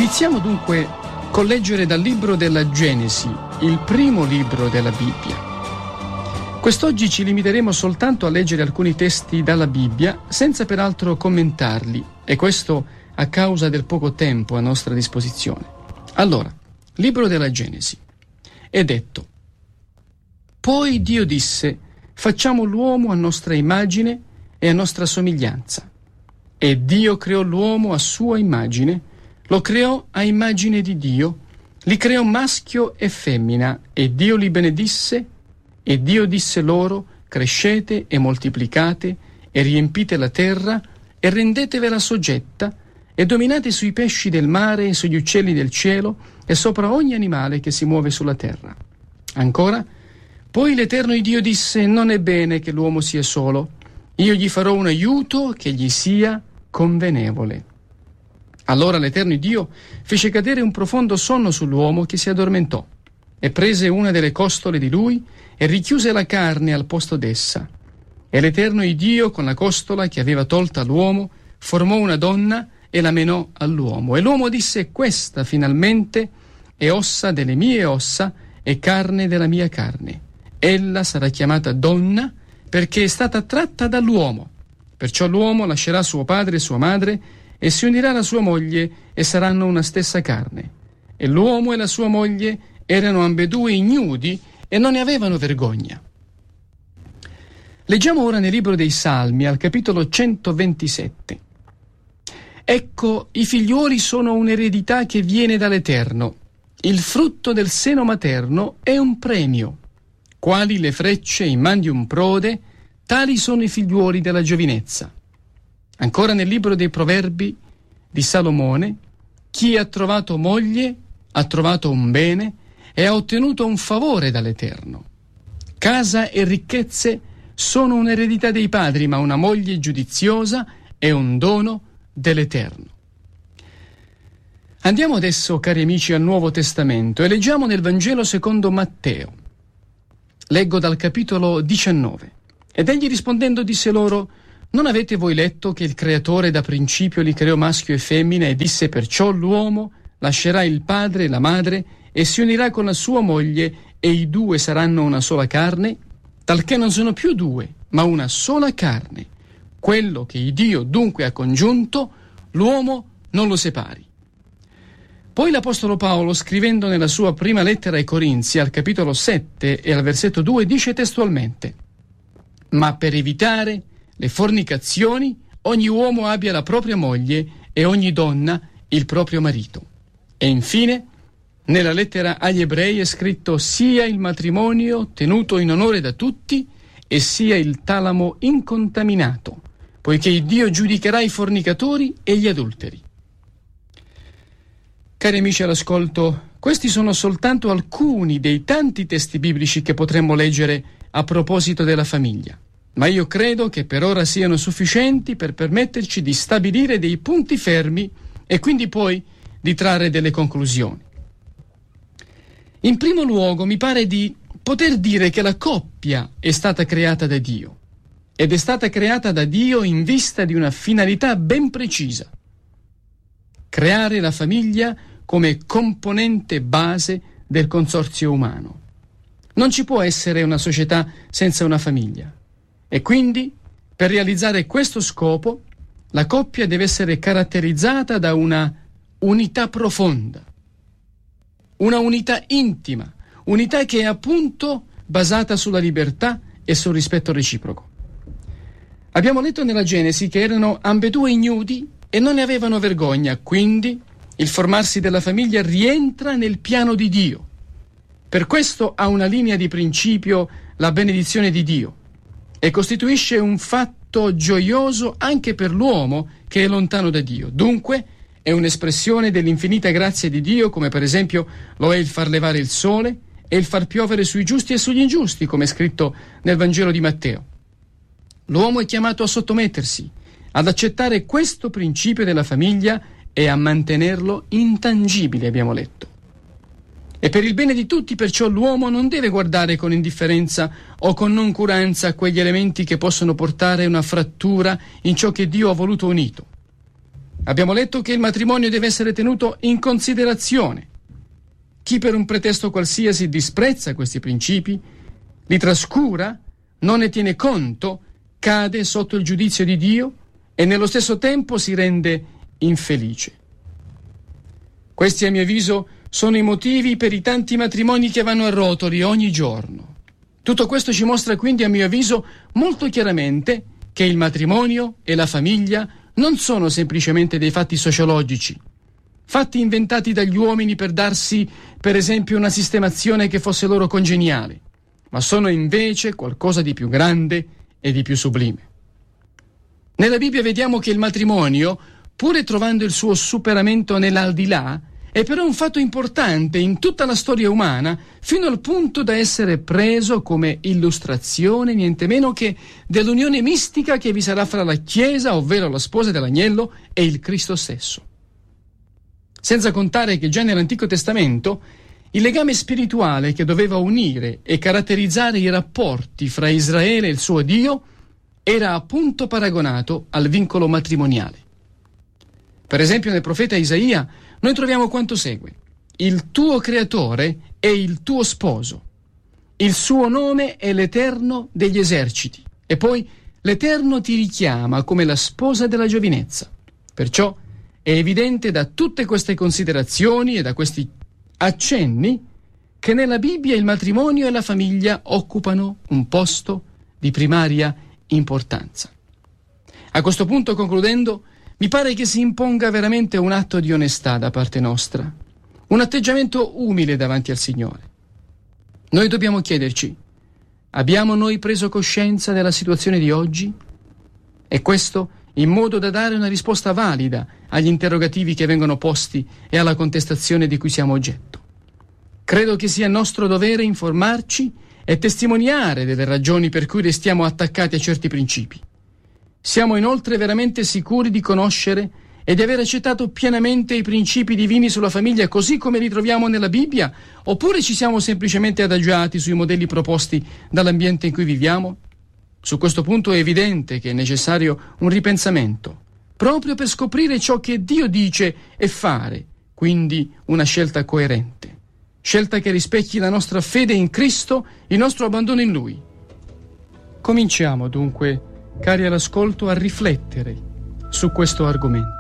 Iniziamo dunque con leggere dal libro della Genesi, il primo libro della Bibbia. Quest'oggi ci limiteremo soltanto a leggere alcuni testi dalla Bibbia, senza peraltro commentarli, e questo a causa del poco tempo a nostra disposizione. Allora, libro della Genesi. È detto: poi Dio disse: facciamo l'uomo a nostra immagine e a nostra somiglianza. E Dio creò l'uomo a sua immagine, lo creò a immagine di Dio, li creò maschio e femmina, e Dio li benedisse, e Dio disse loro: crescete e moltiplicate, e riempite la terra, e rendetevela soggetta, e dominate sui pesci del mare e sugli uccelli del cielo, e sopra ogni animale che si muove sulla terra. Ancora, poi l'Eterno Dio disse: non è bene che l'uomo sia solo, io gli farò un aiuto che gli sia convenevole. Allora l'Eterno Dio fece cadere un profondo sonno sull'uomo, che si addormentò, e prese una delle costole di lui e richiuse la carne al posto d'essa. E l'Eterno Dio, con la costola che aveva tolta all'uomo, formò una donna e la menò all'uomo. E l'uomo disse: questa finalmente è ossa delle mie ossa e carne della mia carne. Ella sarà chiamata donna perché è stata tratta dall'uomo. Perciò l'uomo lascerà suo padre e sua madre e si unirà alla sua moglie, e saranno una stessa carne. E l'uomo e la sua moglie erano ambedue ignudi e non ne avevano vergogna. Leggiamo ora nel libro dei Salmi, al capitolo 127. Ecco, i figliuoli sono un'eredità che viene dall'Eterno. Il frutto del seno materno è un premio. Quali le frecce in man di un prode, tali sono i figliuoli della giovinezza. Ancora nel libro dei Proverbi di Salomone: chi ha trovato moglie ha trovato un bene e ha ottenuto un favore dall'Eterno. Casa e ricchezze sono un'eredità dei padri, ma una moglie giudiziosa è un dono dell'Eterno. Andiamo adesso, cari amici, al Nuovo Testamento e leggiamo nel Vangelo secondo Matteo. Leggo dal capitolo 19. Ed egli rispondendo disse loro: non avete voi letto che il Creatore da principio li creò maschio e femmina, e disse: perciò l'uomo lascerà il padre e la madre e si unirà con la sua moglie, e i due saranno una sola carne? Talché non sono più due, ma una sola carne. Quello che Dio dunque ha congiunto, l'uomo non lo separi. Poi l'Apostolo Paolo, scrivendo nella sua prima lettera ai Corinzi, al capitolo 7 e al versetto 2, dice testualmente: ma per evitare le fornicazioni, ogni uomo abbia la propria moglie e ogni donna il proprio marito. E infine, nella lettera agli Ebrei è scritto: sia il matrimonio tenuto in onore da tutti, e sia il talamo incontaminato, poiché Dio giudicherà i fornicatori e gli adulteri. Cari amici all'ascolto, questi sono soltanto alcuni dei tanti testi biblici che potremmo leggere a proposito della famiglia, ma io credo che per ora siano sufficienti per permetterci di stabilire dei punti fermi e quindi poi di trarre delle conclusioni. In primo luogo, mi pare di poter dire che la coppia è stata creata da Dio, ed è stata creata da Dio in vista di una finalità ben precisa: creare la famiglia come componente base del consorzio umano. Non ci può essere una società senza una famiglia, e quindi, per realizzare questo scopo, la coppia deve essere caratterizzata da una unità profonda, una unità intima, unità che è appunto basata sulla libertà e sul rispetto reciproco. Abbiamo letto nella Genesi che erano ambedue ignudi e non ne avevano vergogna, quindi il formarsi della famiglia rientra nel piano di Dio. Per questo ha una linea di principio la benedizione di Dio e costituisce un fatto gioioso anche per l'uomo che è lontano da Dio. Dunque è un'espressione dell'infinita grazia di Dio, come per esempio lo è il far levare il sole e il far piovere sui giusti e sugli ingiusti, come è scritto nel Vangelo di Matteo. L'uomo è chiamato a sottomettersi, ad accettare questo principio della famiglia e a mantenerlo intangibile, abbiamo letto. E per il bene di tutti, perciò, l'uomo non deve guardare con indifferenza o con noncuranza a quegli elementi che possono portare una frattura in ciò che Dio ha voluto unito. Abbiamo letto che il matrimonio deve essere tenuto in considerazione. Chi per un pretesto qualsiasi disprezza questi principi, li trascura, non ne tiene conto, cade sotto il giudizio di Dio e nello stesso tempo si rende infelice. Questi, a mio avviso, sono i motivi per i tanti matrimoni che vanno a rotoli ogni giorno. Tutto questo ci mostra quindi, a mio avviso, molto chiaramente che il matrimonio e la famiglia non sono semplicemente dei fatti sociologici, fatti inventati dagli uomini per darsi, per esempio, una sistemazione che fosse loro congeniale, ma sono invece qualcosa di più grande e di più sublime. Nella Bibbia vediamo che il matrimonio, pure trovando il suo superamento nell'aldilà, è però un fatto importante in tutta la storia umana, fino al punto da essere preso come illustrazione niente meno che dell'unione mistica che vi sarà fra la Chiesa, ovvero la sposa dell'agnello, e il Cristo stesso. Senza contare che già nell'Antico Testamento il legame spirituale che doveva unire e caratterizzare i rapporti fra Israele e il suo Dio era appunto paragonato al vincolo matrimoniale. Per esempio nel profeta Isaia noi troviamo quanto segue: il tuo creatore è il tuo sposo, il suo nome è l'Eterno degli eserciti, e poi l'Eterno ti richiama come la sposa della giovinezza. Perciò è evidente da tutte queste considerazioni e da questi accenni che nella Bibbia il matrimonio e la famiglia occupano un posto di primaria importanza. A questo punto, concludendo, mi pare che si imponga veramente un atto di onestà da parte nostra, un atteggiamento umile davanti al Signore. Noi dobbiamo chiederci: abbiamo noi preso coscienza della situazione di oggi? E questo in modo da dare una risposta valida agli interrogativi che vengono posti e alla contestazione di cui siamo oggetto. Credo che sia nostro dovere informarci e testimoniare delle ragioni per cui restiamo attaccati a certi principi. Siamo inoltre veramente sicuri di conoscere e di aver accettato pienamente i principi divini sulla famiglia così come li troviamo nella Bibbia, oppure ci siamo semplicemente adagiati sui modelli proposti dall'ambiente in cui viviamo? Su questo punto è evidente che è necessario un ripensamento, proprio per scoprire ciò che Dio dice e fare, quindi una scelta coerente, scelta che rispecchi la nostra fede in Cristo, il nostro abbandono in Lui. Cominciamo dunque, cari all'ascolto, a riflettere su questo argomento.